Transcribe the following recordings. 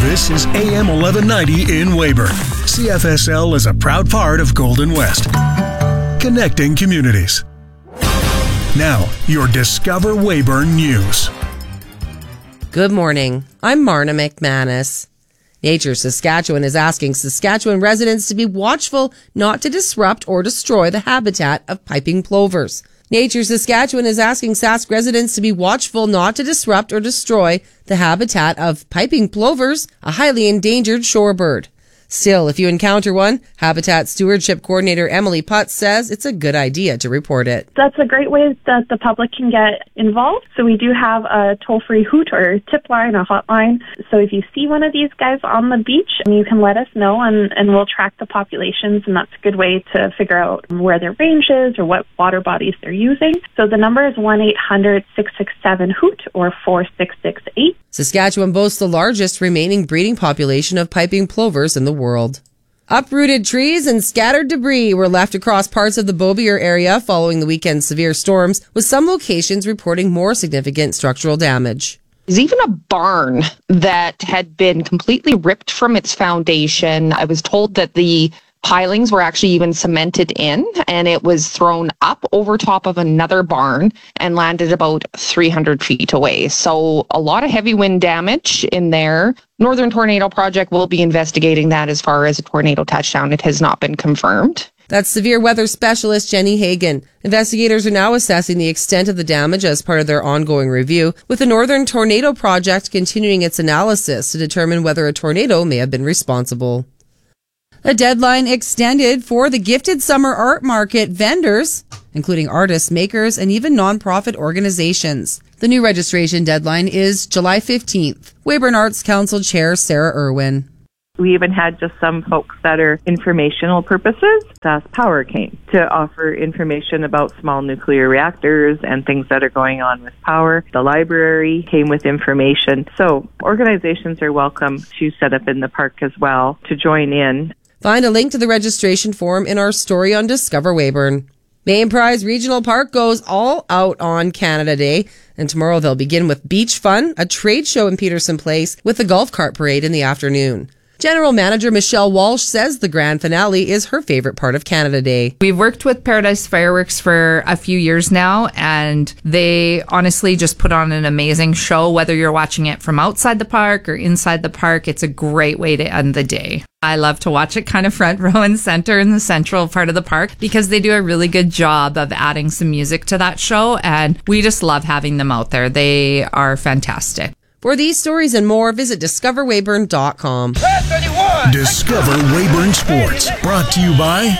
This is AM 1190 in Weyburn. CFSL is a proud part of Golden West. Connecting communities. Now, your Discover Weyburn News. Good morning. I'm Marna McManus. Nature Saskatchewan is asking Saskatchewan residents to be watchful not to disrupt or destroy the habitat of piping plovers. Nature Saskatchewan is asking Sask residents to be watchful not to disrupt or destroy the habitat of piping plovers, a highly endangered shorebird. Still, if you encounter one, Habitat Stewardship Coordinator Emily Putz says it's a good idea to report it. That's a great way that the public can get involved. So we do have a toll-free hoot or tip line, a hotline. So if you see one of these guys on the beach, you can let us know and we'll track the populations, and that's a good way to figure out where their range is or what water bodies they're using. So the number is 1-800-667-HOOT or 4668. Saskatchewan boasts the largest remaining breeding population of piping plovers in the world. Uprooted trees and scattered debris were left across parts of the Beaubier area following the weekend's severe storms, with some locations reporting more significant structural damage. There's even a barn that had been completely ripped from its foundation. I was told that the pilings were actually even cemented in, and it was thrown up over top of another barn and landed about 300 feet away. So a lot of heavy wind damage in there. Northern Tornado Project will be investigating that as far as a tornado touchdown. It has not been confirmed. That's severe weather specialist Jenny Hagan. Investigators are now assessing the extent of the damage as part of their ongoing review, with the Northern Tornado Project continuing its analysis to determine whether a tornado may have been responsible. A deadline extended for the Gifted Summer Art Market vendors, including artists, makers, and even nonprofit organizations. The new registration deadline is July 15th. Weyburn Arts Council Chair Sarah Irwin. We even had just some folks that are informational purposes. Sask Power came to offer information about small nuclear reactors and things that are going on with power. The library came with information. So organizations are welcome to set up in the park as well to join in. Find a link to the registration form in our story on Discover Weyburn. Main Prize Regional Park goes all out on Canada Day, and tomorrow they'll begin with Beach Fun, a trade show in Peterson Place, with the golf cart parade in the afternoon. General Manager Michelle Walsh says the grand finale is her favorite part of Canada Day. We've worked with Paradise Fireworks for a few years now, and they honestly just put on an amazing show. Whether you're watching it from outside the park or inside the park, it's a great way to end the day. I love to watch it kind of front row and center in the central part of the park because they do a really good job of adding some music to that show, and we just love having them out there. They are fantastic. For these stories and more, visit discoverweyburn.com. Discover Weyburn Sports. Brought to you by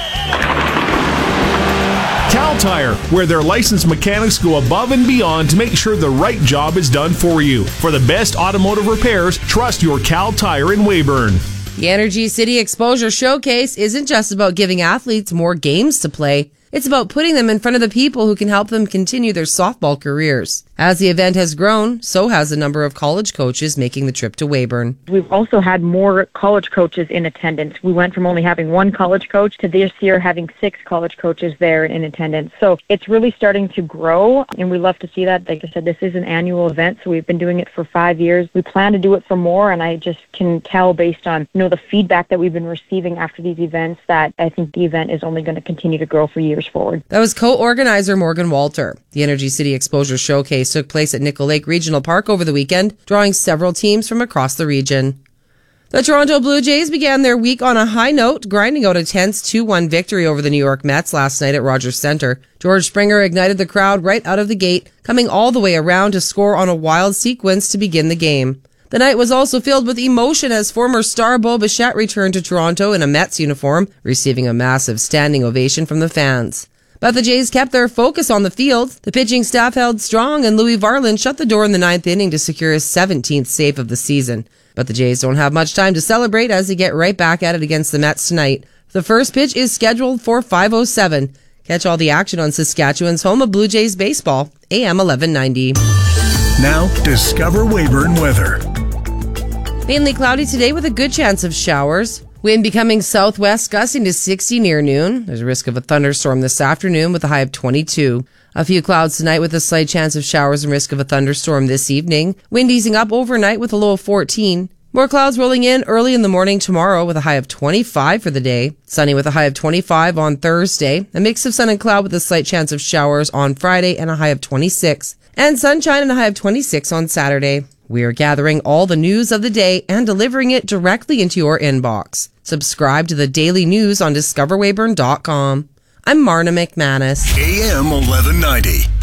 Cal Tire, where their licensed mechanics go above and beyond to make sure the right job is done for you. For the best automotive repairs, trust your Cal Tire in Weyburn. The Energy City Exposure Showcase isn't just about giving athletes more games to play. It's about putting them in front of the people who can help them continue their softball careers. As the event has grown, so has the number of college coaches making the trip to Weyburn. We've also had more college coaches in attendance. We went from only having one college coach to this year having 6 college coaches there in attendance. So it's really starting to grow, and we love to see that. Like I said, this is an annual event, so we've been doing it for 5 years. We plan to do it for more, and I just can tell based on the feedback that we've been receiving after these events that I think the event is only going to continue to grow for years forward. That was co-organizer Morgan Walter. The Energy City Exposure Showcase took place at Nickel Lake Regional Park over the weekend, drawing several teams from across the region. The Toronto Blue Jays began their week on a high note, grinding out a tense 2-1 victory over the New York Mets last night at Rogers Centre. George Springer ignited the crowd right out of the gate, coming all the way around to score on a wild sequence to begin the game. The night was also filled with emotion as former star Bo Bichette returned to Toronto in a Mets uniform, receiving a massive standing ovation from the fans. But the Jays kept their focus on the field. The pitching staff held strong, and Louis Varland shut the door in the 9th inning to secure his 17th save of the season. But the Jays don't have much time to celebrate as they get right back at it against the Mets tonight. The first pitch is scheduled for 5:07. Catch all the action on Saskatchewan's home of Blue Jays baseball, AM 1190. Now, Discover Weyburn weather. Mainly cloudy today with a good chance of showers. Wind becoming southwest, gusting to 60 near noon. There's a risk of a thunderstorm this afternoon with a high of 22. A few clouds tonight with a slight chance of showers and risk of a thunderstorm this evening. Wind easing up overnight with a low of 14. More clouds rolling in early in the morning tomorrow with a high of 25 for the day. Sunny with a high of 25 on Thursday. A mix of sun and cloud with a slight chance of showers on Friday and a high of 26. And sunshine and a high of 26 on Saturday. We are gathering all the news of the day and delivering it directly into your inbox. Subscribe to the daily news on discoverwayburn.com. I'm Marna McManus. AM 1190.